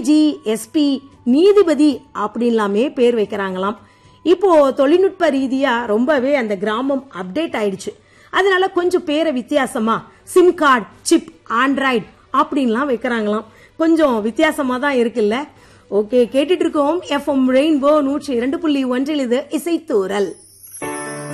IG, SP, நீதிபதி அப்படின்லாமே பேர் வைக்கிறாங்களாம். இப்போ தொழில்நுட்ப ரீதியா ரொம்பவே அந்த கிராமம் அப்டேட் ஆயிடுச்சு. அதனால கொஞ்சம் பேரை வித்தியாசமா சிம் கார்டு, சிப், ஆண்ட்ராய்டு அப்படின்லாம் வைக்கிறாங்களாம். கொஞ்சம் வித்தியாசமா தான் இருக்குல்ல. ஓகே, கேட்டுட்டு இருக்கோம் எஃப்எம் ரெயின்போ 102.1. இது இசைத்தூரல்.